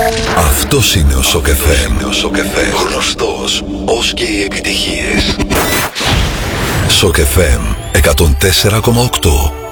Αυτός είναι ο Σοκ FM. Γνωστός ως και οι επιτυχίες. Σοκ FM 104,8.